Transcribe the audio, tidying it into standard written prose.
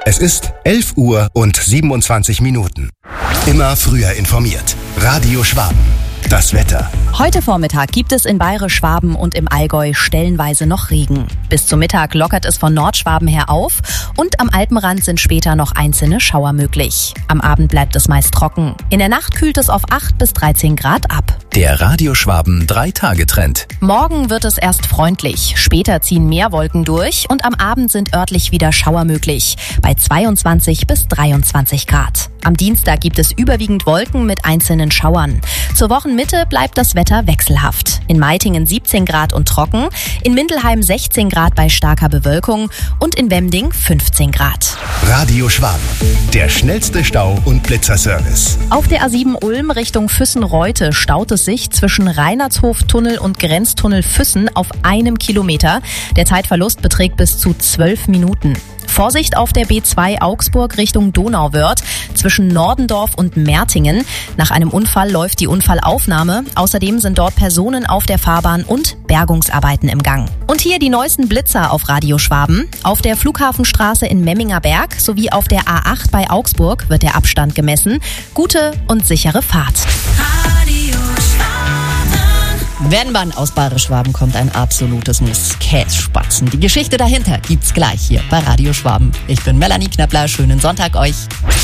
Es ist 11:27 Immer früher informiert. Radio Schwaben. Das Wetter. Heute Vormittag gibt es in Bayerisch-Schwaben und im Allgäu stellenweise noch Regen. Bis zum Mittag lockert es von Nordschwaben her auf und am Alpenrand sind später noch einzelne Schauer möglich. Am Abend bleibt es meist trocken. In der Nacht kühlt es auf 8 bis 13 Grad ab. Der Radio Schwaben 3-Tage-Trend. Morgen wird es erst freundlich. Später ziehen mehr Wolken durch und am Abend sind örtlich wieder Schauer möglich. Bei 22 bis 23 Grad. Am Dienstag gibt es überwiegend Wolken mit einzelnen Schauern. Zur Wochenmitte bleibt das Wetter wechselhaft. In Meitingen 17 Grad und trocken, in Mindelheim 16 Grad bei starker Bewölkung und in Wemding 15 Grad. Radio Schwaben. Der schnellste Stau- und Blitzerservice. Auf der A7 Ulm Richtung Füssen-Reute staut es sich zwischen Reinertshof-Tunnel und Grenztunnel Füssen auf 1 Kilometer. Der Zeitverlust beträgt bis zu 12 Minuten. Vorsicht auf der B2 Augsburg Richtung Donauwörth zwischen Nordendorf und Mertingen. Nach einem Unfall läuft die Unfallaufnahme. Außerdem sind dort Personen auf der Fahrbahn und Bergungsarbeiten im Gang. Und hier die neuesten Blitzer auf Radio Schwaben. Auf der Flughafenstraße in Memminger Berg sowie auf der A8 bei Augsburg wird der Abstand gemessen. Gute und sichere Fahrt. Wenn man aus Bayerisch-Schwaben kommt, ein absolutes Muss. Kässpatzen. Die Geschichte dahinter gibt's gleich hier bei Radio Schwaben. Ich bin Melanie Knöppler. Schönen Sonntag euch.